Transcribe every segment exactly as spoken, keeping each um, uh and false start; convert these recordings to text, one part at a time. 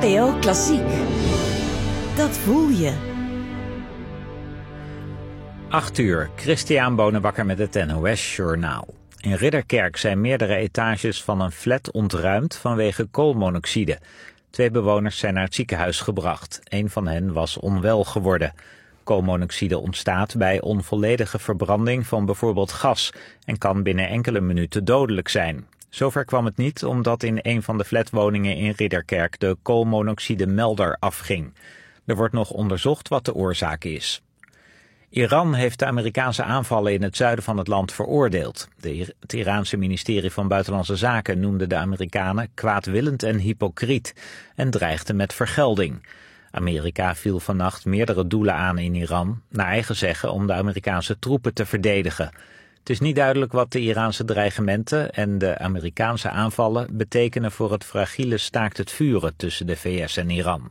N P O Klassiek. Dat voel je. acht uur, Christian Bonenbakker met het N O S-journaal. In Ridderkerk zijn meerdere etages van een flat ontruimd vanwege koolmonoxide. Twee bewoners zijn naar het ziekenhuis gebracht. Een van hen was onwel geworden. Koolmonoxide ontstaat bij onvolledige verbranding van bijvoorbeeld gas en kan binnen enkele minuten dodelijk zijn. Zover kwam het niet omdat in een van de flatwoningen in Ridderkerk de koolmonoxidemelder afging. Er wordt nog onderzocht wat de oorzaak is. Iran heeft de Amerikaanse aanvallen in het zuiden van het land veroordeeld. De, het Iraanse ministerie van Buitenlandse Zaken noemde de Amerikanen kwaadwillend en hypocriet en dreigde met vergelding. Amerika viel vannacht meerdere doelen aan in Iran, naar eigen zeggen om de Amerikaanse troepen te verdedigen. Het is niet duidelijk wat de Iraanse dreigementen en de Amerikaanse aanvallen betekenen voor het fragiele staakt het vuren tussen de V S en Iran.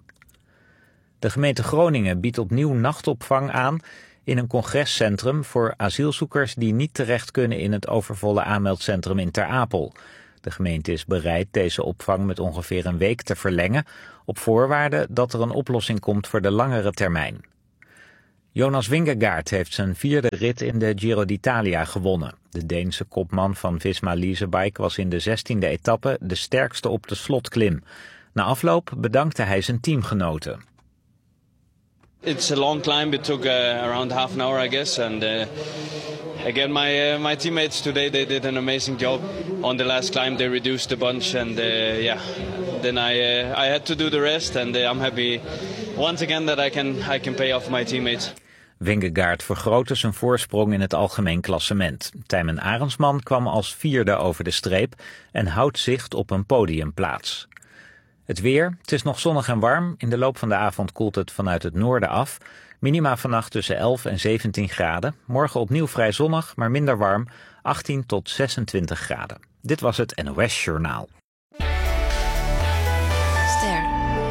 De gemeente Groningen biedt opnieuw nachtopvang aan in een congrescentrum voor asielzoekers die niet terecht kunnen in het overvolle aanmeldcentrum in Ter Apel. De gemeente is bereid deze opvang met ongeveer een week te verlengen, op voorwaarde dat er een oplossing komt voor de langere termijn. Jonas Vingegaard heeft zijn vierde rit in de Giro d'Italia gewonnen. De Deense kopman van Visma Leasebike was in de zestiende etappe de sterkste op de slotklim. Na afloop bedankte hij zijn teamgenoten. It's a long climb. It took uh, around half an hour, I guess. And uh, again, my uh, my teammates today, they did an amazing job on the last climb. They reduced a bunch, and uh, yeah, then I uh, I had to do the rest. And uh, I'm happy once again that I can I can pay off my teammates. Vingegaard vergrootte zijn voorsprong in het algemeen klassement. Tijmen Arendsman kwam als vierde over de streep en houdt zicht op een podiumplaats. Het weer, het is nog zonnig en warm. In de loop van de avond koelt het vanuit het noorden af. Minima vannacht tussen elf en zeventien graden. Morgen opnieuw vrij zonnig, maar minder warm. achttien tot zesentwintig graden. Dit was het N O S-journaal. Ster.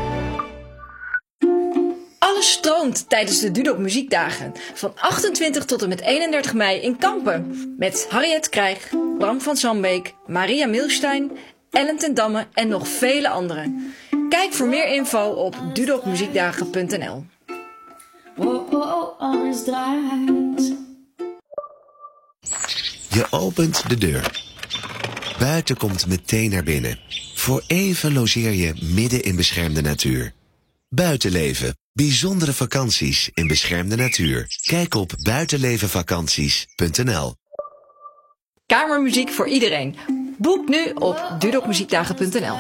Alles stroomt tijdens de Dudok Muziekdagen. Van achtentwintig tot en met eenendertig mei in Kampen. Met Harriet Krijg, Bram van Sambeek, Maria Milstein, Ellen ten Damme en nog vele anderen. Kijk voor meer info op dudokmuziekdagen punt n l. Je opent de deur. Buiten komt meteen naar binnen. Voor even logeer je midden in beschermde natuur. Buitenleven. Bijzondere vakanties in beschermde natuur. Kijk op buitenlevenvakanties punt n l. Kamermuziek voor iedereen. Boek nu op dudokmuziekdagen punt n l.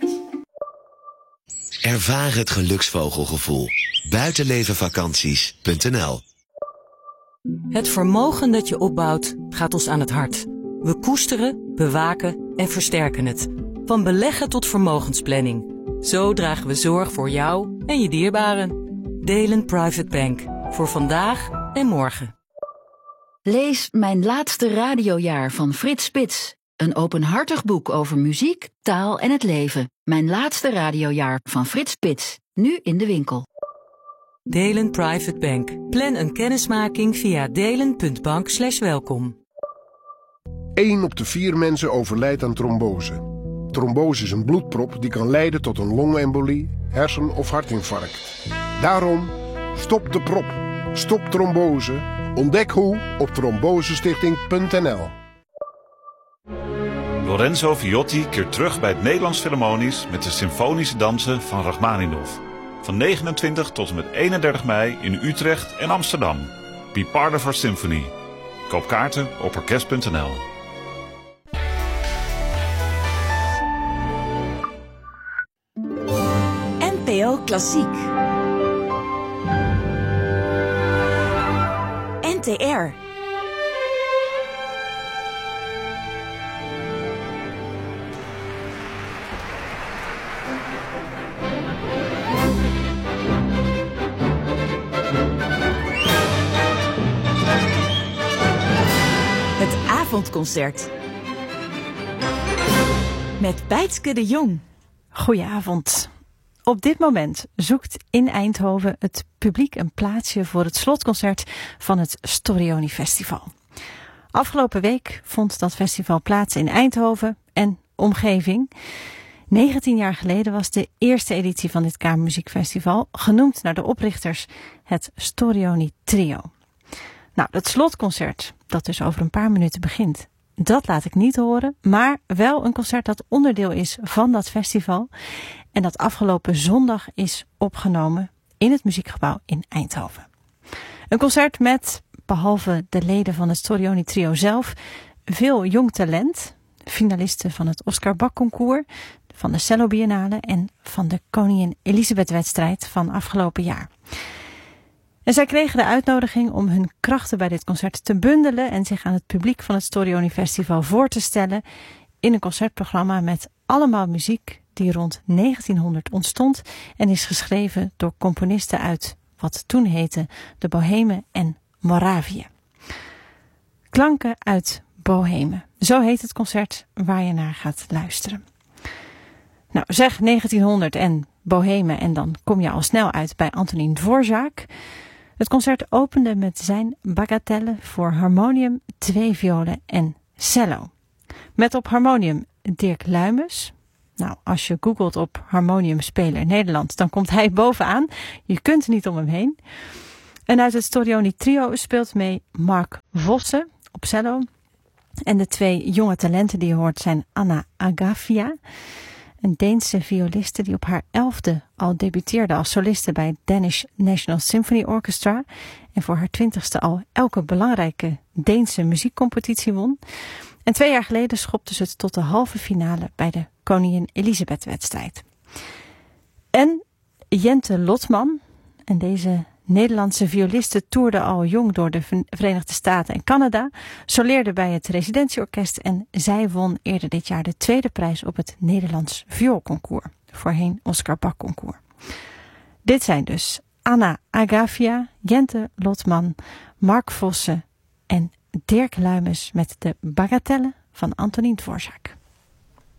Ervaar het geluksvogelgevoel. buitenlevenvakanties punt n l. Het vermogen dat je opbouwt gaat ons aan het hart. We koesteren, bewaken en versterken het. Van beleggen tot vermogensplanning. Zo dragen we zorg voor jou en je dierbaren. Delen Private Bank. Voor vandaag en morgen. Lees Mijn laatste radiojaar van Frits Spits. Een openhartig boek over muziek, taal en het leven. Mijn laatste radiojaar van Frits Spits. Nu in de winkel. Delen Private Bank. Plan een kennismaking via delen punt bank slash welkom. één op de vier mensen overlijdt aan trombose. Trombose is een bloedprop die kan leiden tot een longembolie, hersen- of hartinfarct. Daarom, stop de prop. Stop trombose. Ontdek hoe op trombosestichting punt n l. Lorenzo Viotti keert terug bij het Nederlands Philharmonisch met de symfonische dansen van Rachmaninov. Van negenentwintig tot en met eenendertig mei in Utrecht en Amsterdam. Be part of our symphony. Koop kaarten op orkest punt n l. N P O Klassiek. N T R. Het avondconcert. Met Bijtske de Jong. Goedenavond. Op dit moment zoekt in Eindhoven het publiek een plaatsje voor het slotconcert van het Storioni Festival. Afgelopen week vond dat festival plaats in Eindhoven en omgeving. negentien jaar geleden was de eerste editie van dit Kamermuziekfestival, genoemd naar de oprichters, het Storioni Trio. Nou, het slotconcert, dat dus over een paar minuten begint, dat laat ik niet horen, maar wel een concert dat onderdeel is van dat festival en dat afgelopen zondag is opgenomen in het Muziekgebouw in Eindhoven. Een concert met, behalve de leden van het Storioni Trio zelf, veel jong talent, finalisten van het Oscar Bak Concours, van de Cello Biennale en van de Koningin Elisabeth-wedstrijd van afgelopen jaar. En zij kregen de uitnodiging om hun krachten bij dit concert te bundelen en zich aan het publiek van het Storioni Festival voor te stellen in een concertprogramma met allemaal muziek die rond negentienhonderd ontstond en is geschreven door componisten uit wat toen heette de Bohemen en Moravië. Klanken uit Bohemen. Zo heet het concert waar je naar gaat luisteren. Nou, zeg negentienhonderd en Bohemen en dan kom je al snel uit bij Antonín Dvořák. Het concert opende met zijn bagatelle voor harmonium, twee violen en cello. Met op harmonium Dirk Luijmens. Nou, als je googelt op harmoniumspeler Nederland, dan komt hij bovenaan. Je kunt niet om hem heen. En uit het Storioni Trio speelt mee Mark Vossen op cello. En de twee jonge talenten die je hoort zijn Anna Agafia, een Deense violiste die op haar elfde al debuteerde als soliste bij het Danish National Symphony Orchestra en voor haar twintigste al elke belangrijke Deense muziekcompetitie won. En twee jaar geleden schopte ze het tot de halve finale bij de Koningin Elisabeth-wedstrijd. En Jente Lotman, en deze Nederlandse violiste toerde al jong door de Verenigde Staten en Canada, soleerde bij het Residentieorkest en zij won eerder dit jaar de tweede prijs op het Nederlands Vioolconcours, voorheen Oscar Bak Concours. Dit zijn dus Anna Agafia, Jente Lotman, Mark Vossen en Dirk Luijmens met de bagatelle van Antonín Dvořák.